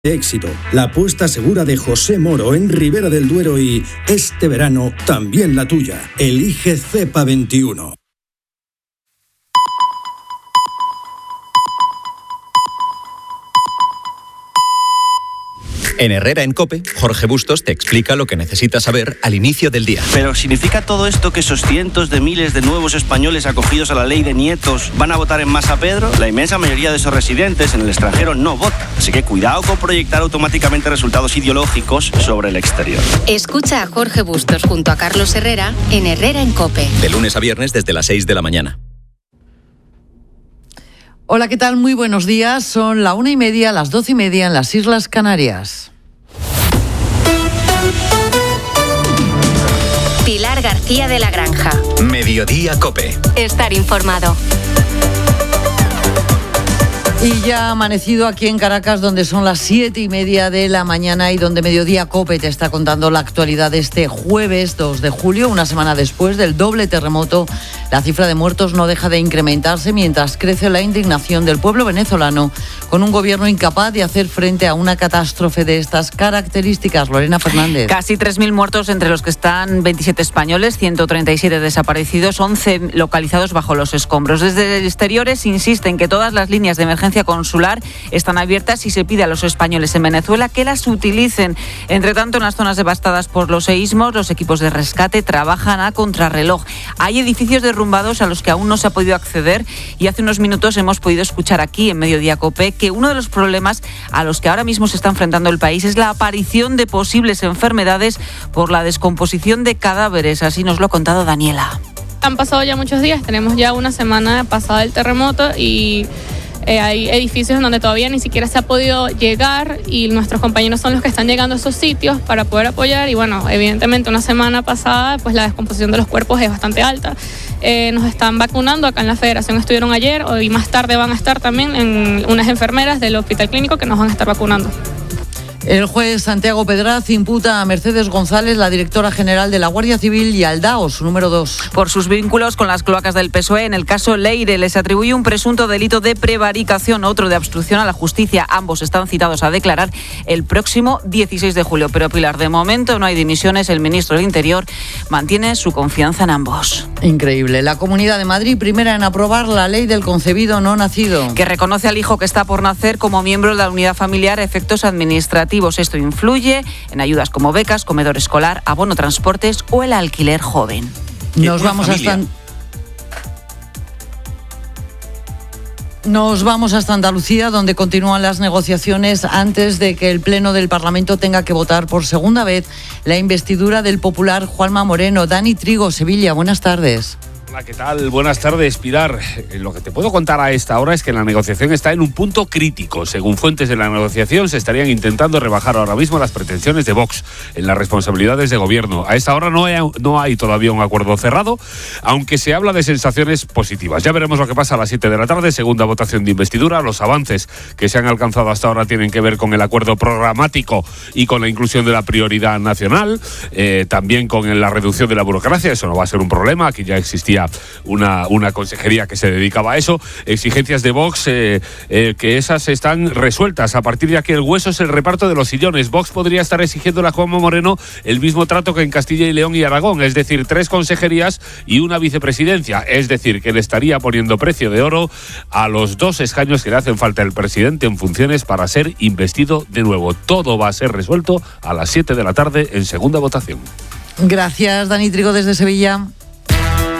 Éxito, la apuesta segura de José Moro en Ribera del Duero y este verano también la tuya. Elige Cepa 21. En Herrera en COPE, Jorge Bustos te explica lo que necesitas saber al inicio del día. Pero ¿significa todo esto que esos cientos de miles de nuevos españoles acogidos a la ley de nietos van a votar en masa Pedro? La inmensa mayoría de esos residentes en el extranjero no vota. Así que cuidado con proyectar automáticamente resultados ideológicos sobre el exterior. Escucha a Jorge Bustos junto a Carlos Herrera en Herrera en COPE. De lunes a viernes desde las 6 de la mañana. Hola, ¿qué tal? Muy buenos días. Son la 1:30, las 12:30 en las Islas Canarias. Pilar García de la Granja. Mediodía COPE. Estar informado. Y ya ha amanecido aquí en Caracas, donde son las 7:30 de la mañana y donde Mediodía COPE te está contando la actualidad de este jueves 2 de julio, una semana después del doble terremoto. La cifra de muertos no deja de incrementarse mientras crece la indignación del pueblo venezolano con un gobierno incapaz de hacer frente a una catástrofe de estas características. Lorena Fernández. Casi 3.000 muertos, entre los que están 27 españoles, 137 desaparecidos, 11 localizados bajo los escombros. Desde exteriores insisten que todas las líneas de emergencia consular están abiertas y se pide a los españoles en Venezuela que las utilicen. Entre tanto, en las zonas devastadas por los seísmos, los equipos de rescate trabajan a contrarreloj. Hay edificios derrumbados a los que aún no se ha podido acceder y hace unos minutos hemos podido escuchar aquí en Mediodía COPE que uno de los problemas a los que ahora mismo se está enfrentando el país es la aparición de posibles enfermedades por la descomposición de cadáveres. Así nos lo ha contado Daniela. Han pasado ya muchos días, tenemos ya una semana pasada el terremoto y hay edificios en donde todavía ni siquiera se ha podido llegar y nuestros compañeros son los que están llegando a esos sitios para poder apoyar y bueno, evidentemente una semana pasada pues la descomposición de los cuerpos es bastante alta. Nos están vacunando acá en la Federación, estuvieron ayer, hoy más tarde van a estar también en unas enfermeras del Hospital Clínico que nos van a estar vacunando. El juez Santiago Pedraz imputa a Mercedes González, la directora general de la Guardia Civil, y al DAO, su número 2. Por sus vínculos con las cloacas del PSOE, en el caso Leire les atribuye un presunto delito de prevaricación, otro de obstrucción a la justicia. Ambos están citados a declarar el próximo 16 de julio. Pero Pilar, de momento no hay dimisiones. El ministro del Interior mantiene su confianza en ambos. Increíble. La Comunidad de Madrid, primera en aprobar la ley del concebido no nacido, que reconoce al hijo que está por nacer como miembro de la unidad familiar a efectos administrativos. Esto influye en ayudas como becas, comedor escolar, abono transportes o el alquiler joven. Nos vamos hasta Andalucía, donde continúan las negociaciones antes de que el Pleno del Parlamento tenga que votar por segunda vez la investidura del popular Juanma Moreno. Dani Trigo, Sevilla, buenas tardes. Hola, ¿qué tal? Buenas tardes, Pilar. Lo que te puedo contar a esta hora es que la negociación está en un punto crítico. Según fuentes de la negociación, se estarían intentando rebajar ahora mismo las pretensiones de Vox en las responsabilidades de gobierno. A esta hora no hay todavía un acuerdo cerrado, aunque se habla de sensaciones positivas. Ya veremos lo que pasa a las 7 de la tarde, segunda votación de investidura. Los avances que se han alcanzado hasta ahora tienen que ver con el acuerdo programático y con la inclusión de la prioridad nacional, también con la reducción de la burocracia. Eso no va a ser un problema, aquí ya existía una consejería que se dedicaba a eso. Exigencias de Vox, que esas están resueltas. A partir de aquí el hueso es el reparto de los sillones. Vox podría estar exigiendo a Juanma Moreno el mismo trato que en Castilla y León y Aragón, es decir, 3 consejerías y una vicepresidencia, es decir, que le estaría poniendo precio de oro a los 2 escaños que le hacen falta al presidente en funciones para ser investido de nuevo. Todo va a ser resuelto a las 7 de la tarde en segunda votación. Gracias, Dani Trigo, desde Sevilla.